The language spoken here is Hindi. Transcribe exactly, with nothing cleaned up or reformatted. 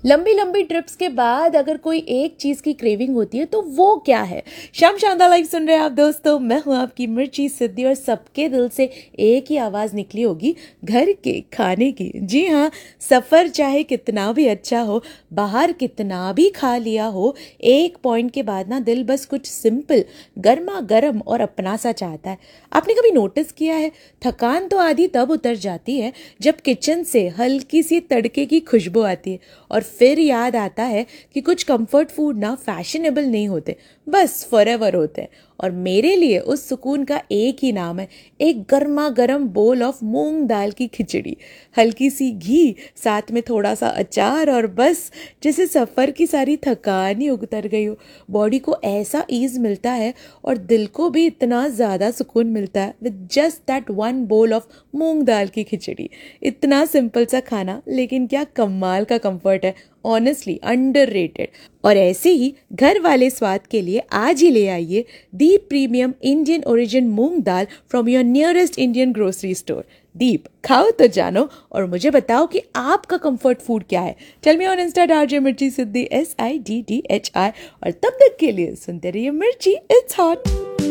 लंबी लंबी ट्रिप्स के बाद अगर कोई एक चीज की क्रेविंग होती है तो वो क्या है। शाम शानदार लाइव सुन रहे हैं आप दोस्तों, मैं हूं आपकी मिर्ची सिद्धि और सबके दिल से एक ही आवाज निकली होगी, घर के खाने की। जी हाँ, सफर चाहे कितना भी अच्छा हो, बाहर कितना भी खा लिया हो, एक पॉइंट के बाद ना दिल बस कुछ सिंपल गर्मा गर्म और अपना सा चाहता है। आपने कभी नोटिस किया है, थकान तो आधी तब उतर जाती है जब किचन से हल्की सी तड़के की खुशबू आती है और फिर याद आता है कि कुछ कंफर्ट फूड ना फैशनेबल नहीं होते, बस फॉरएवर होते हैं। और मेरे लिए उस सुकून का एक ही नाम है, एक गर्मा गर्म बोल ऑफ मूंग दाल की खिचड़ी, हल्की सी घी, साथ में थोड़ा सा अचार, और बस जैसे सफ़र की सारी थकान ही उतर गई हो। बॉडी को ऐसा ईज मिलता है और दिल को भी इतना ज़्यादा सुकून मिलता है with just that one bowl of मूंग दाल की खिचड़ी। इतना सिंपल सा खाना, लेकिन क्या कमाल का कंफर्ट है, ऑनेस्टली अंडररेटेड। और ऐसे ही घर वाले स्वाद के लिए आज ही ले आइए दीप premium Indian origin moong dal from your nearest Indian grocery store. दीप, खाओ तो जानो और मुझे बताओ कि आपका कंफर्ट फूड क्या है। Tell me on Insta RJ मिर्ची सिद्धि, S I D D H I. और तब तक के लिए सुनते रहिए मिर्ची, इट्स हॉट।